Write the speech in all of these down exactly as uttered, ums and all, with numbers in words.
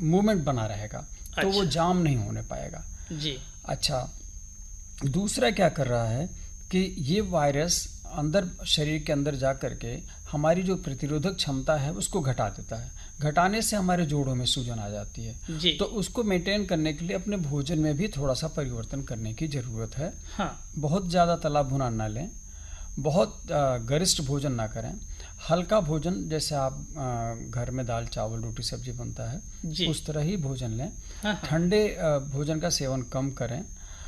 Movement बना रहेगा। अच्छा। तो वो जाम नहीं होने पाएगा जी। अच्छा, दूसरा क्या कर रहा है कि ये वायरस अंदर शरीर के अंदर जा करके हमारी जो प्रतिरोधक क्षमता है उसको घटा देता है। घटाने से हमारे जोड़ों में सूजन आ जाती है जी। तो उसको मेंटेन करने के लिए अपने भोजन में भी थोड़ा सा परिवर्तन करने की ज़रूरत है। हाँ। बहुत ज़्यादा तला भुना ना लें, बहुत गरिष्ठ भोजन ना करें, हल्का भोजन जैसे आप घर में दाल चावल रोटी सब्जी बनता है जी। उस तरह ही भोजन लें। हाँ हाँ। ठंडे भोजन का सेवन कम करें।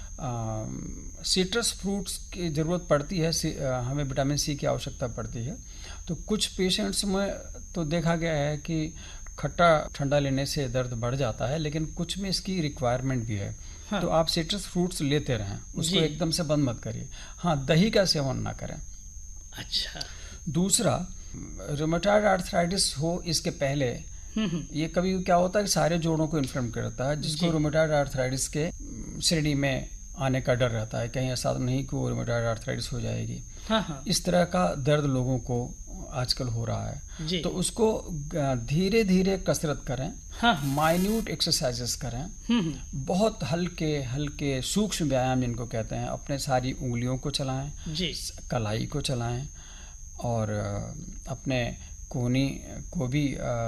सिट्रस फ्रूट्स की ज़रूरत पड़ती है, हमें विटामिन सी की आवश्यकता पड़ती है। तो कुछ पेशेंट्स में तो देखा गया है कि खट्टा ठंडा लेने से दर्द बढ़ जाता है, लेकिन कुछ में इसकी रिक्वायरमेंट भी है। हाँ। तो आप सिट्रस फ्रूट्स लेते रहें, उसको एकदम से बंद मत करिए। हाँ, दही का सेवन ना करें। अच्छा। दूसरा, रूमेटॉइड आर्थराइटिस हो इसके पहले ये कभी क्या होता है कि सारे जोड़ों को इन्फ्लेम करता है, जिसको रूमेटॉइड आर्थराइटिस के श्रेणी में आने का डर रहता है, कहीं ऐसा नहीं कि वो रूमेटॉइड आर्थराइटिस हो जाएगी। हाँ हाँ। इस तरह का दर्द लोगों को आजकल हो रहा है जी। तो उसको धीरे धीरे कसरत करें। हाँ। माइन्यूट एक्सरसाइजेस करें, बहुत हल्के हल्के सूक्ष्म व्यायाम जिनको कहते हैं। अपने सारी उंगलियों को चलाएं जी, कलाई को चलाएं और अपने कोहनी को भी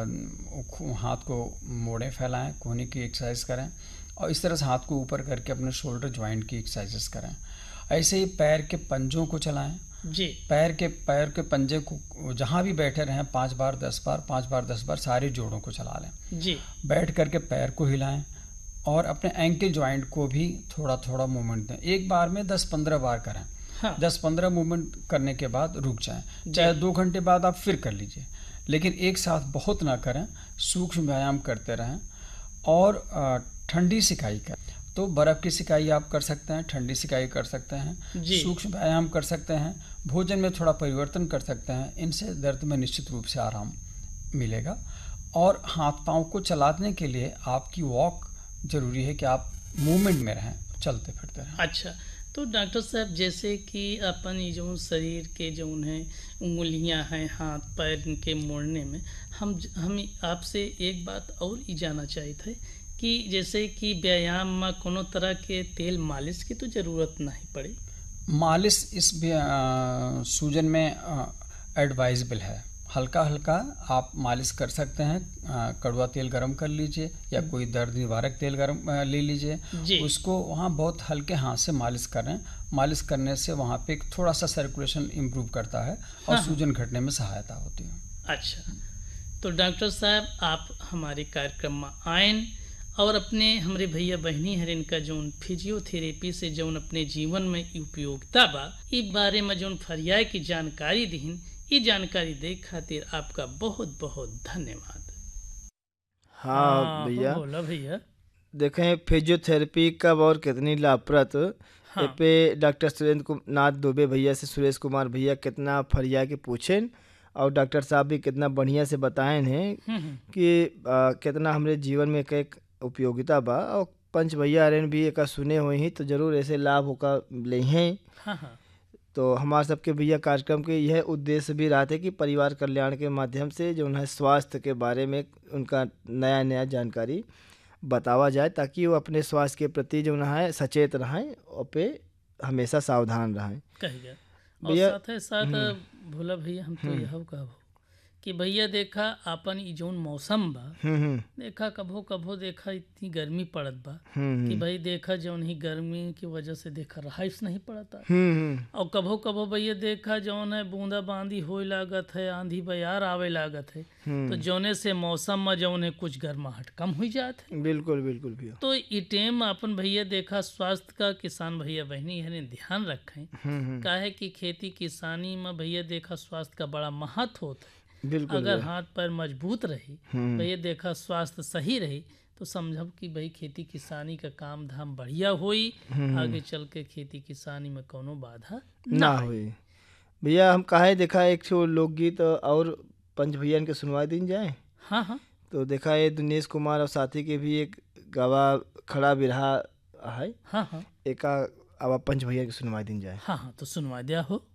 हाथ को मोड़ें फैलाएं, कोहनी की एक्सरसाइज करें और इस तरह से हाथ को ऊपर करके अपने शोल्डर जॉइंट की एक्सरसाइजेस करें। ऐसे ही पैर के पंजों को चलाएं जी। पैर के पैर के पंजे को जहाँ भी बैठे रहें पाँच बार दस बार पाँच बार दस बार सारे जोड़ों को चला लें जी। बैठ करके पैर को हिलाएं और अपने एंकल जॉइंट को भी थोड़ा थोड़ा मूवमेंट दें। एक बार में दस पंद्रह बार करें। हाँ। दस पंद्रह मूवमेंट करने के बाद रुक जाएं, चाहे दो घंटे बाद आप फिर कर लीजिए, लेकिन एक साथ बहुत ना करें। सूक्ष्म व्यायाम करते रहें और ठंडी सिकाई करें। तो बर्फ़ की सिकाई आप कर सकते हैं, ठंडी सिकाई कर सकते हैं, सूक्ष्म व्यायाम कर सकते हैं, भोजन में थोड़ा परिवर्तन कर सकते हैं। इनसे दर्द में निश्चित रूप से आराम मिलेगा। और हाथ पांव को चलाने के लिए आपकी वॉक ज़रूरी है कि आप मूवमेंट में रहें, चलते फिरते रहें। अच्छा, तो डॉक्टर साहब जैसे कि अपन ये जो शरीर के जो है उंगलियां हैं हाथ पैर के मोड़ने में, हम हम आपसे एक बात और ही जानना चाहिए थे कि जैसे कि व्यायाम में कोनो तरह के तेल मालिश की तो ज़रूरत नहीं पड़े। मालिश इस सूजन में एडवाइजेबल है। हल्का हल्का आप मालिश कर सकते हैं। कड़वा तेल गरम कर लीजिए या कोई दर्द निवारक तेल गरम ले लीजिए, उसको वहाँ बहुत हल्के हाथ से मालिश करें। मालिश करने से वहाँ पे थोड़ा सा सर्कुलेशन इम्प्रूव करता है और हाँ। सूजन घटने में सहायता होती है। अच्छा, तो डॉक्टर साहब आप हमारे कार्यक्रम में आएँ और अपने हमारे भैया बहनी हर इनका जौन फिजियोथेरेपी से जौन अपने जीवन में उपयोगिता बा इस बारे में जौन फरियाय की जानकारी दीन, ये जानकारी दे खातिर आपका बहुत बहुत धन्यवाद। हाँ भैया, बोला भैया। देखें फिजियोथेरेपी कब और कितनी लाभप्रद, हाँ। पे डॉक्टर सुरेंद्र नाथ दुबे भैया से सुरेश कुमार भैया कितना फरिया के पूछें और डॉक्टर साहब भी कितना बढ़िया से बताएं हैं कि आ, कितना हमारे जीवन में एक उपयोगिता बा। और पंच भैया अरेन भी एक सुने हुए ही तो जरूर ऐसे लाभ होगा ले हैं। हाँ हाँ। तो हमारे सबके भैया कार्यक्रम के यह उद्देश्य भी रहा था कि परिवार कल्याण के माध्यम से जो है स्वास्थ्य के बारे में उनका नया नया जानकारी बतावा जाए, ताकि वो अपने स्वास्थ्य के प्रति जो है सचेत रहें और पे हमेशा सावधान रहें। भैया साथ ही साथ भोला भैया हम तो यह कहब कि भैया देखा अपन ई जौन मौसम बा, देखा कभो कभो देखा इतनी गर्मी पड़त बा कि भाई देखा जौन ही गर्मी की वजह से देखा रहाइश नहीं पड़ता। और कभो कभो भैया देखा जौन है बूंदा बांदी होए लागत है, आंधी बयार आवे लागत है, तो जौने से मौसम में जौन है कुछ गर्माहट कम हो जात है। बिल्कुल बिल्कुल भैया। तो ई टेम अपन भैया देखा स्वास्थ्य का किसान भैया बहनी है ध्यान रखें, काहे कि खेती किसानी में भैया देखा स्वास्थ्य का बड़ा महत्व होता है। अगर हाथ पैर मजबूत रही, भैया देखा स्वास्थ्य सही रही, तो समझब कि भाई खेती किसानी का काम धाम बढ़िया होई, आगे चल के खेती किसानी में कोनो बाधा ना हुई। भैया हम काहे देखा एक लोकगीत और पंच भैया के सुनवा दिन जाए। हाँ हाँ। तो देखा ये दिनेश कुमार और साथी के भी एक गवा खड़ा बिरहा है। हाँ हाँ। एक अब पंच भैया के सुनवा दिन जाए। हाँ हाँ, तो सुनवा दिया हो।